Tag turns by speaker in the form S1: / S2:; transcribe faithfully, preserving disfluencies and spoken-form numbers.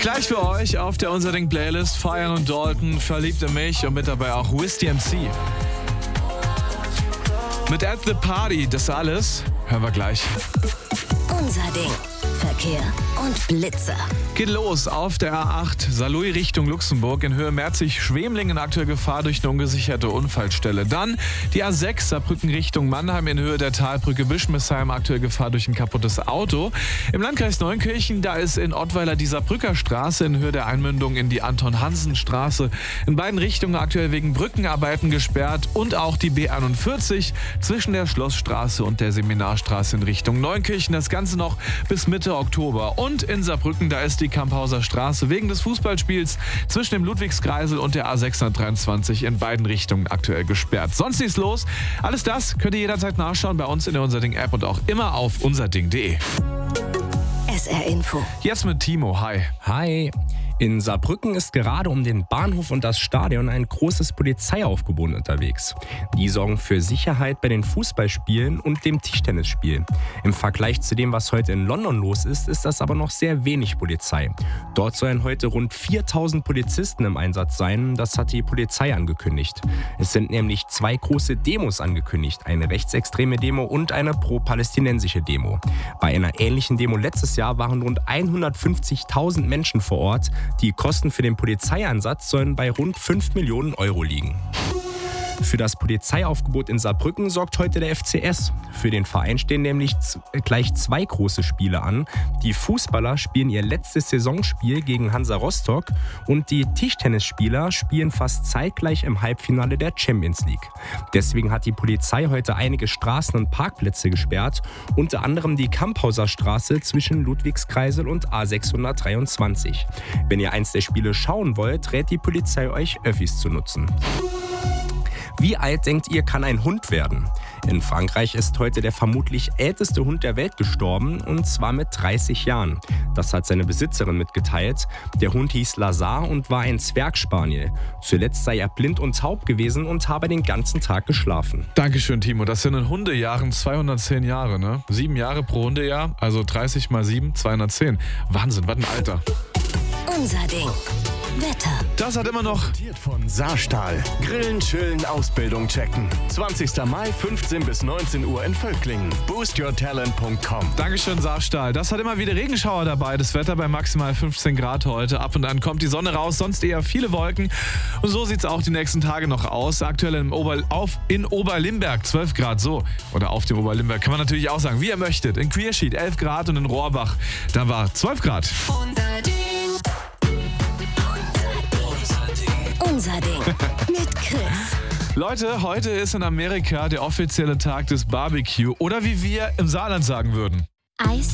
S1: Gleich für euch auf der Unser Ding Playlist Feiern und Dalton, Verliebt in mich und mit dabei auch Wiz D M C. Mit At the Party, das alles hören wir gleich.
S2: Unser Ding. Verkehr und Blitzer.
S1: Geht los auf der A acht Saarlouis Richtung Luxemburg in Höhe Merzig-Schwemlingen, aktuell Gefahr durch eine ungesicherte Unfallstelle. Dann die A sechs Saarbrücken Richtung Mannheim in Höhe der Talbrücke Bischmissheim, aktuell Gefahr durch ein kaputtes Auto. Im Landkreis Neunkirchen, da ist in Ottweiler die Saarbrücker Straße in Höhe der Einmündung in die Anton-Hansen-Straße in beiden Richtungen aktuell wegen Brückenarbeiten gesperrt und auch die B einundvierzig zwischen der Schlossstraße und der Seminarstraße in Richtung Neunkirchen. Das Ganze noch bis Mitte Oktober. Und in Saarbrücken, da ist die Kamphauser Straße wegen des Fußballspiels zwischen dem Ludwigskreisel und der A sechshundertdreiundzwanzig in beiden Richtungen aktuell gesperrt. Sonst nichts los. Alles das könnt ihr jederzeit nachschauen bei uns in der Unser Ding App und auch immer auf unserding punkt de.
S2: S R Info.
S1: Jetzt mit Timo. Hi.
S3: Hi. In Saarbrücken ist gerade um den Bahnhof und das Stadion ein großes Polizeiaufgebot unterwegs. Die sorgen für Sicherheit bei den Fußballspielen und dem Tischtennisspiel. Im Vergleich zu dem, was heute in London los ist, ist das aber noch sehr wenig Polizei. Dort sollen heute rund viertausend Polizisten im Einsatz sein, das hat die Polizei angekündigt. Es sind nämlich zwei große Demos angekündigt, eine rechtsextreme Demo und eine pro-palästinensische Demo. Bei einer ähnlichen Demo letztes Jahr waren rund hundertfünfzigtausend Menschen vor Ort. Die Kosten für den Polizeieinsatz sollen bei rund fünf Millionen Euro liegen. Für das Polizeiaufgebot in Saarbrücken sorgt heute der F C S. Für den Verein stehen nämlich z- gleich zwei große Spiele an. Die Fußballer spielen ihr letztes Saisonspiel gegen Hansa Rostock und die Tischtennisspieler spielen fast zeitgleich im Halbfinale der Champions League. Deswegen hat die Polizei heute einige Straßen und Parkplätze gesperrt, unter anderem die Kamphauser Straße zwischen Ludwigskreisel und A sechshundertdreiundzwanzig. Wenn ihr eins der Spiele schauen wollt, rät die Polizei euch, Öffis zu nutzen. Wie alt, denkt ihr, kann ein Hund werden? In Frankreich ist heute der vermutlich älteste Hund der Welt gestorben, und zwar mit dreißig Jahren. Das hat seine Besitzerin mitgeteilt. Der Hund hieß Lazar und war ein Zwergspaniel. Zuletzt sei er blind und taub gewesen und habe den ganzen Tag geschlafen.
S1: Dankeschön, Timo. Das sind in Hundejahren zweihundertzehn Jahre, ne? Sieben Jahre pro Hundejahr, also dreißig mal sieben, zweihundertzehn. Wahnsinn, was ein Alter.
S2: Unser Ding. Wetter.
S1: Das hat immer noch...
S4: Präsentiert von Saarstahl. Grillen, chillen, Ausbildung checken. zwanzigster Mai, fünfzehn bis neunzehn Uhr in Völklingen. boost your talent punkt com.
S1: Dankeschön, Saarstahl. Das hat immer wieder Regenschauer dabei. Das Wetter bei maximal fünfzehn Grad heute. Ab und an kommt die Sonne raus, sonst eher viele Wolken. Und so sieht es auch die nächsten Tage noch aus. Aktuell im Ober, auf, in Oberlimberg zwölf Grad, so. Oder auf dem Oberlimberg kann man natürlich auch sagen, wie ihr möchtet. In Quierschied elf Grad und in Rohrbach, da war zwölf Grad.
S2: Unser Ding. Unser Ding. Mit Chris.
S1: Leute, heute ist in Amerika der offizielle Tag des Barbecue. Oder wie wir im Saarland sagen würden.
S2: Eis.